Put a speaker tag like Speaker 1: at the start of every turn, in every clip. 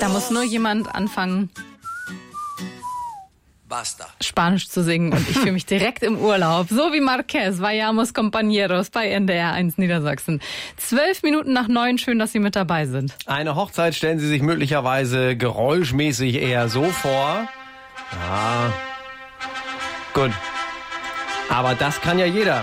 Speaker 1: Da muss nur jemand anfangen, Spanisch zu singen und ich fühle mich direkt im Urlaub. So wie Marquez, Vayamos Compañeros bei NDR 1 Niedersachsen. 8:12, schön, dass Sie mit dabei sind.
Speaker 2: Eine Hochzeit stellen Sie sich möglicherweise geräuschmäßig eher so vor. Ja, gut. Aber das kann ja jeder.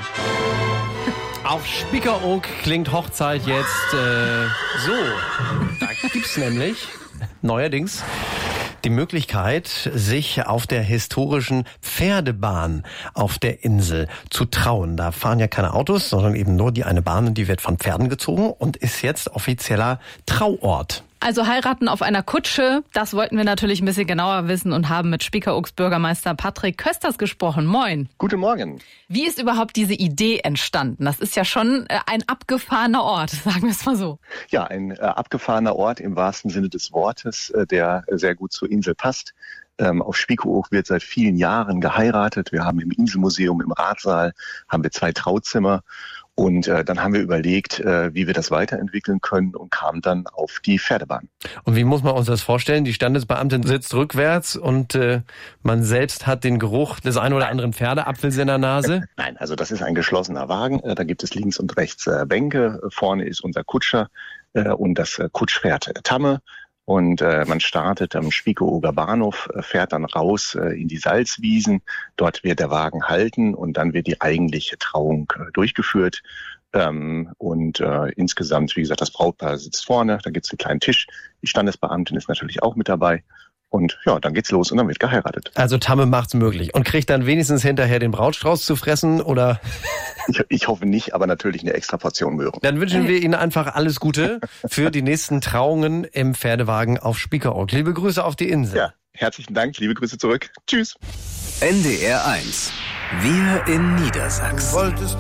Speaker 2: Auf Spiekeroog klingt Hochzeit jetzt so. Da gibt's nämlich neuerdings die Möglichkeit, sich auf der historischen Pferdebahn auf der Insel zu trauen. Da fahren ja keine Autos, sondern eben nur die eine Bahn und die wird von Pferden gezogen und ist jetzt offizieller Trauort.
Speaker 1: Also heiraten auf einer Kutsche, das wollten wir natürlich ein bisschen genauer wissen und haben mit Spiekeroog Bürgermeister Patrick Kösters gesprochen. Moin.
Speaker 3: Guten Morgen.
Speaker 1: Wie ist überhaupt diese Idee entstanden? Das ist ja schon ein abgefahrener Ort, sagen wir es mal so.
Speaker 3: Ja, ein abgefahrener Ort im wahrsten Sinne des Wortes, der sehr gut zur Insel passt. Auf Spiekeroog wird seit vielen Jahren geheiratet. Wir haben im Inselmuseum, im Ratsaal, haben wir 2 Trauzimmer. Und dann haben wir überlegt, wie wir das weiterentwickeln können und kamen dann auf die Pferdebahn.
Speaker 2: Und wie muss man uns das vorstellen? Die Standesbeamtin sitzt rückwärts und man selbst hat den Geruch des ein oder anderen Pferdeapfels in der Nase?
Speaker 3: Nein, also das ist ein geschlossener Wagen. Da gibt es links und rechts Bänke. Vorne ist unser Kutscher und das Kutschpferd Tamme. Und man startet am Spiekeroger Bahnhof, fährt dann raus in die Salzwiesen. Dort wird der Wagen halten und dann wird die eigentliche Trauung durchgeführt. Insgesamt, wie gesagt, das Brautpaar sitzt vorne, da gibt's einen kleinen Tisch. Die Standesbeamtin ist natürlich auch mit dabei. Und ja, dann geht's los und dann wird geheiratet.
Speaker 2: Also Tamme macht's möglich. Und kriegt dann wenigstens hinterher den Brautstrauß zu fressen, oder?
Speaker 3: Ich hoffe nicht, aber natürlich eine extra Portion Möhren.
Speaker 2: Dann wünschen wir Ihnen einfach alles Gute für die nächsten Trauungen im Pferdewagen auf Spiekeroog. Liebe Grüße auf die Insel.
Speaker 3: Ja, herzlichen Dank, liebe Grüße zurück. Tschüss.
Speaker 4: NDR 1. Wir in Niedersachsen.
Speaker 5: Wolltest